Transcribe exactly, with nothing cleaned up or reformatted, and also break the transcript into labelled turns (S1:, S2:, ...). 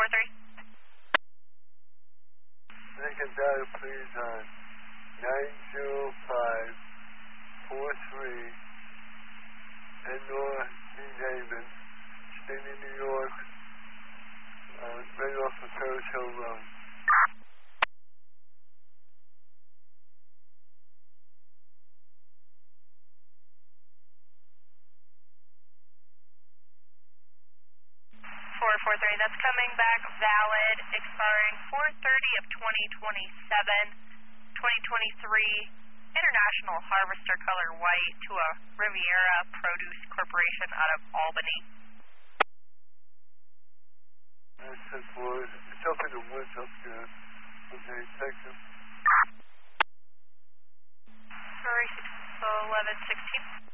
S1: four three.
S2: Second data, please, on nine zero five four three, Endor, New Haven, state of New York, uh, right off of Paris Hill Road.
S1: four four three, that's coming back valid, expiring four thirty of twenty twenty-seven, twenty twenty-three, International Harvester Color White to a Riviera Produce Corporation out of Albany.
S2: That's it, boys. It's up in the woods up there. Okay, thank you.
S1: Sorry, eleven sixteen.